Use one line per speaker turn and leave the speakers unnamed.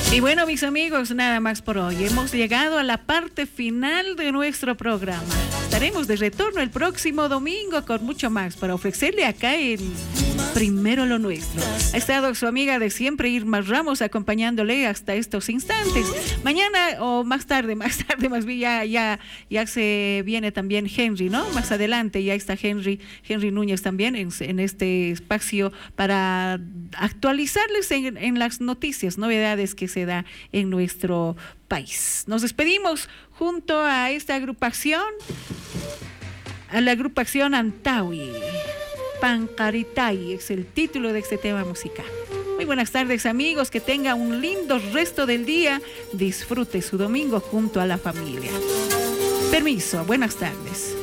Y bueno, mis amigos, nada más por hoy. Hemos llegado a la parte final de nuestro programa. Estaremos de retorno el próximo domingo con mucho más para ofrecerle acá el Primero lo Nuestro. Ha estado su amiga de siempre, Irma Ramos, acompañándole hasta estos instantes. Mañana o más tarde más bien ya se viene también Henry, ¿no? Más adelante ya está Henry Núñez también en este espacio para actualizarles en las noticias, novedades que se da en nuestro país. Nos despedimos junto a esta agrupación, a la agrupación Antaui. Pancaritay es el título de este tema musical. Muy buenas tardes, amigos, que tengan un lindo resto del día. Disfrute su domingo junto a la familia. Permiso, buenas tardes.